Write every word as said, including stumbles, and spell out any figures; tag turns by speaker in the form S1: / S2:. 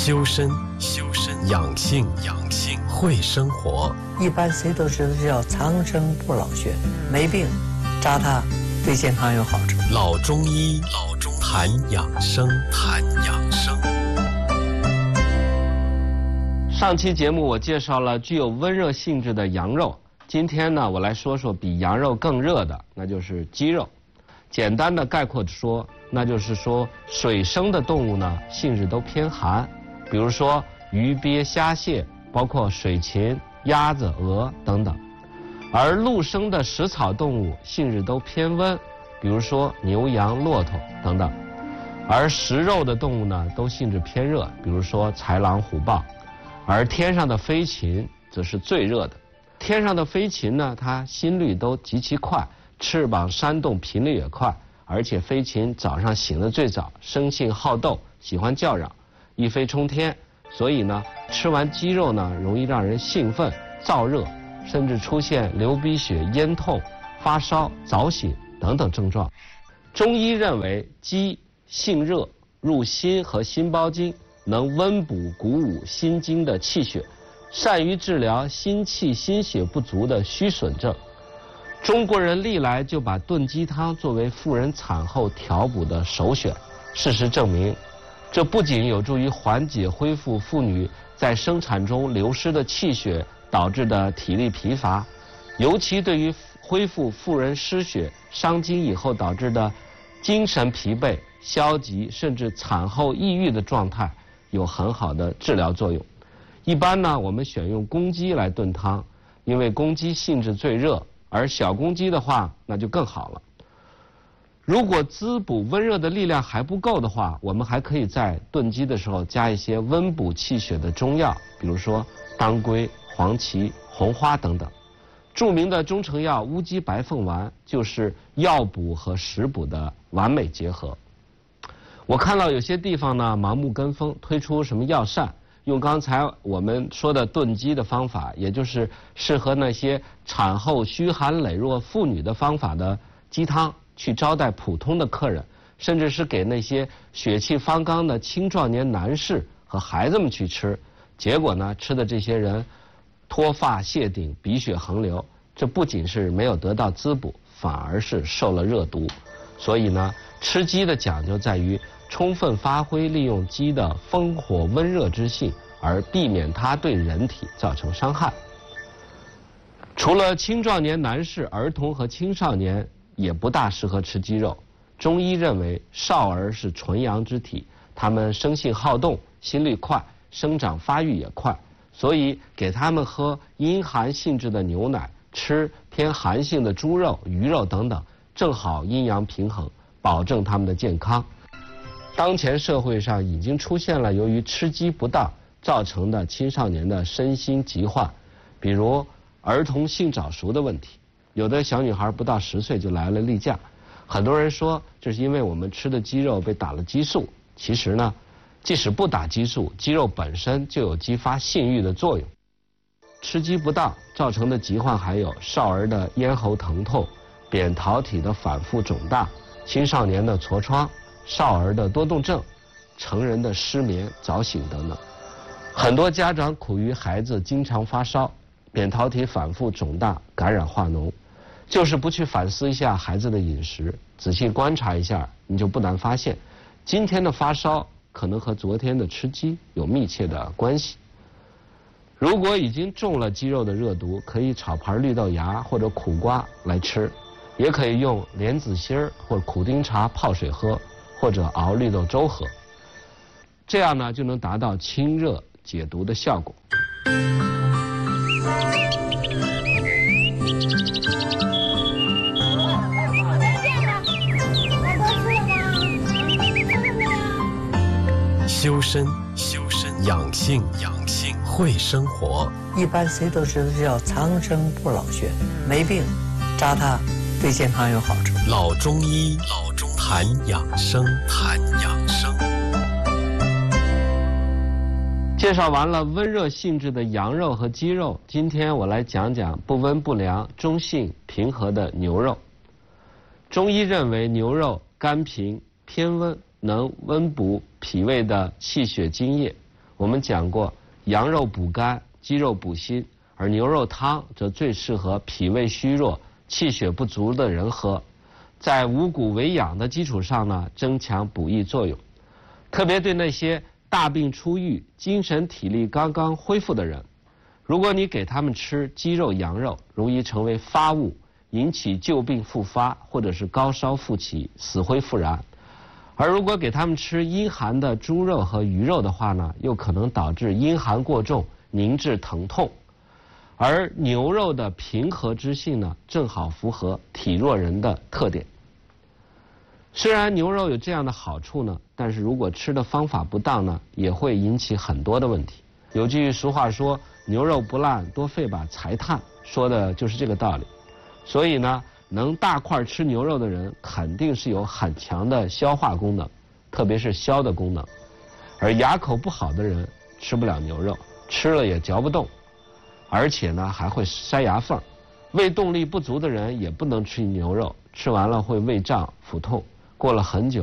S1: 修身、修身养性、养性会生活。
S2: 一般谁都知道叫长生不老穴，没病扎它对健康有好处。
S1: 老中医，老中医谈养生，谈养生。
S3: 上期节目我介绍了具有温热性质的羊肉，今天呢，我来说说比羊肉更热的，那就是鸡肉。简单的概括说，那就是说水生的动物呢，性质都偏寒，比如说鱼鳖虾蟹，包括水禽、鸭子、鹅等等；而陆生的食草动物性质都偏温，比如说牛羊骆驼等等；而食肉的动物呢，都性质偏热，比如说豺狼虎豹；而天上的飞禽则是最热的。天上的飞禽呢，它心率都极其快，翅膀扇动频率也快，而且飞禽早上醒得最早，生性好斗，喜欢叫嚷，一飞冲天。所以呢，吃完鸡肉呢，容易让人兴奋、燥热，甚至出现流鼻血、咽痛、发烧、早醒等等症状。中医认为，鸡性热，入心和心包经，能温补鼓舞心经的气血，善于治疗心气心血不足的虚损症。中国人历来就把炖鸡汤作为妇人产后调补的首选。事实证明，这不仅有助于缓解恢复妇女在生产中流失的气血导致的体力疲乏，尤其对于恢复妇人失血伤精以后导致的精神疲惫、消极甚至产后抑郁的状态有很好的治疗作用。一般呢，我们选用公鸡来炖汤，因为公鸡性质最热，而小公鸡的话那就更好了。如果滋补温热的力量还不够的话，我们还可以在炖鸡的时候加一些温补气血的中药，比如说当归、黄芪、红花等等。著名的中成药乌鸡白凤丸就是药补和食补的完美结合。我看到有些地方呢盲目跟风，推出什么药膳，用刚才我们说的炖鸡的方法，也就是适合那些产后虚寒羸弱妇女的方法的鸡汤，去招待普通的客人，甚至是给那些血气方刚的青壮年男士和孩子们去吃。结果呢，吃的这些人脱发谢顶、鼻血横流，这不仅是没有得到滋补，反而是受了热毒。所以呢，吃鸡的讲究在于充分发挥利用鸡的风火温热之性，而避免它对人体造成伤害。除了青壮年男士，儿童和青少年也不大适合吃鸡肉。中医认为，少儿是纯阳之体，他们生性好动，心率快，生长发育也快，所以给他们喝阴寒性质的牛奶，吃偏寒性的猪肉、鱼肉等等，正好阴阳平衡，保证他们的健康。当前社会上已经出现了由于吃鸡不当造成的青少年的身心疾患，比如儿童性早熟的问题。有的小女孩不到十岁就来了例假，很多人说这是因为我们吃的鸡肉被打了激素。其实呢，即使不打激素，鸡肉本身就有激发性欲的作用。吃鸡不当造成的疾患还有少儿的咽喉疼痛、扁桃体的反复肿大、青少年的痤疮、少儿的多动症、成人的失眠、早醒等等。很多家长苦于孩子经常发烧、扁桃体反复肿大、感染化脓，就是不去反思一下孩子的饮食，仔细观察一下，你就不难发现，今天的发烧可能和昨天的吃鸡有密切的关系。如果已经中了鸡肉的热毒，可以炒盘绿豆芽或者苦瓜来吃，也可以用莲子心儿或者苦丁茶泡水喝，或者熬绿豆粥喝，这样呢就能达到清热解毒的效果。
S1: 修身、修身养性、养性会生活。
S2: 一般谁都知道叫长生不老穴，没病扎它对健康有好处。
S1: 老中医，老中医谈养生，谈养生。
S3: 介绍完了温热性质的羊肉和鸡肉，今天我来讲讲不温不凉、中性平和的牛肉。中医认为牛肉甘平偏温，能温补脾胃的气血津液， 我们讲过，羊肉补肝，鸡肉补心，而牛肉汤则最适合脾胃虚弱、气血不足的人喝，在五谷为养的基础上呢，增强补益作用。特别对那些大病初愈、精神体力刚刚恢复的人，如果你给他们吃鸡肉、羊肉，容易成为发物，引起旧病复发，或者是高烧复起、死灰复燃。而如果给他们吃阴寒的猪肉和鱼肉的话呢，又可能导致阴寒过重，凝滞疼痛。而牛肉的平和之性呢，正好符合体弱人的特点。虽然牛肉有这样的好处呢，但是如果吃的方法不当呢，也会引起很多的问题。有句俗话说，牛肉不烂，多费把柴炭，说的就是这个道理。所以呢，能大块吃牛肉的人，肯定是有很强的消化功能，特别是消的功能。而牙口不好的人吃不了牛肉，吃了也嚼不动，而且呢还会塞牙缝。胃动力不足的人也不能吃牛肉，吃完了会胃胀、腹痛，过了很久